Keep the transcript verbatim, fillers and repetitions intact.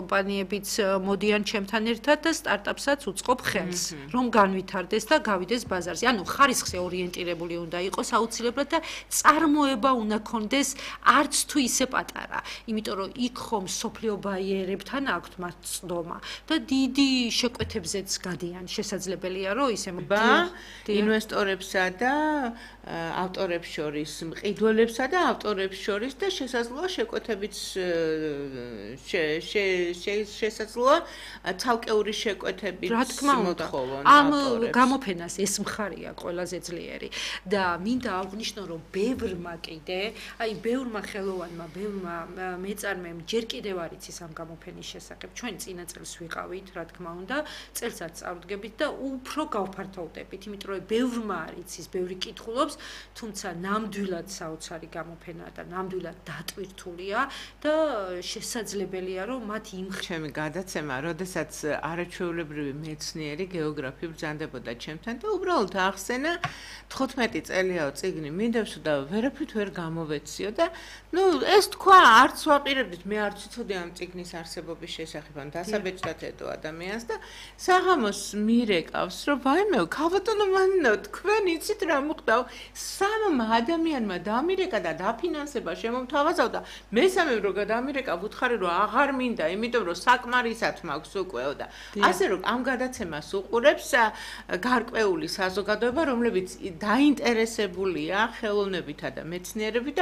კომპანიებიც მოდიან ჩემთან ერთად და სტარტაპსაც უწყობ ხელს, რომ განვითარდეს და გავიდეს ბაზარზე. ანუ ხარისხზე ორიენტირებული უნდა იყოს აუცილებლად და წარმოება უნდა ქონდეს არც თუ ისე პატარა. იმიტომ რომ იქ ხომ სოფლიო ბაიერებთან აქვთ მათ წდომა და დიდი შეკვეთებზეც გადიან. შესაძლებელია რომ ისე ინვესტორებსა და ავტორებს შორის, მყიდველებსა და ავტორებს შორის და შესაძლოა შეკვეთებიც შესაძლოა ცალკეული შეკვეთებით მოთხოვონ ავტორებს. ამ გამოფენას ეს მხარეა ყველაზე ძლიერი და მინდა აღვნიშნო რომ ბევრმა კიდე, აი ბევრმა ხელოვანმა, ბევრმა მეწარმემ ჯერ კიდევ არ იცის ამ გამოფენის შესახებ. ჩვენ წინა წელს ვიყავით, რა თქმა უნდა, წელსაც წავდგებით და უფრო გავფართოვდებით, იმიტომ რომ ბევრმა არ იცის, ბევრი კითხულობს, თუმცა ნამდვილად საოცარი გამოფენაა და ნამდვილად დატვირთულია და შესაძლებელია რომ მათ იმ ჩემი გადაცემა, როდესაც არაჩვეულებრივი მეცნიერი გეოგრაფი ბრძანდებოდა ჩემთან და უბრალოდ ახსენა თხუთმეტი წელიაო წიგნი მინდებს და ვერაფრით ვერ გამოვეციო და ნუ ეს თქვა არც ვაპირებდით მე არც ვიცოდი ამ წიგნის არსებობის შესახებ ან დასაბეჭდად ედო ადამიანს და საღამოს მირეკავს რომ ვაიმეო ქალბატონო მანო თქვენ იცით რა მოხდა სამმა ადამიანმა დამირეკა და დაფინანსება შემომთავაზავდა მესამე რო გადამირეკა ვუთხარი რომ აღარ მინდა იმიტომ რომ საკმარისად მაქვს უკვე და ასე რომ ამ გადაცემას უყურებს გარკვეული საზოგადოება რომლებიც დაინტერესებულია ხელოვნებითა და მეცნიერებით